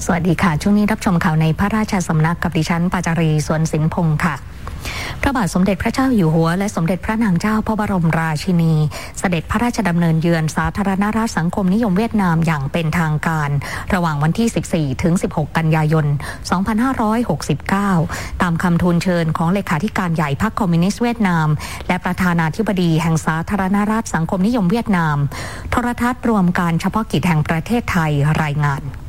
สวัสดีค่ะช่วงนี้รับชมข่าวในพระราชสำนักกับดิฉันปาจารีสวนสินพงศ์ค่ะพระบาทสมเด็จพระเจ้าอยู่หัวและสมเด็จพระนางเจ้าพระบรมราชินีเสด็จพระราชดำเนินเยือนสาธารณรัฐสังคมนิยมเวียดนามอย่างเป็นทางการระหว่างวันที่ 14 ถึง 16 กันยายน 2569 ตามคำทูลเชิญของเลขาธิการใหญ่พรรคคอมมิวนิสต์เวียดนามและประธานาธิบดีแห่งสาธารณรัฐสังคมนิยมเวียดนามโทรทัศน์รวมการเฉพาะกิจแห่งประเทศไทยรายงาน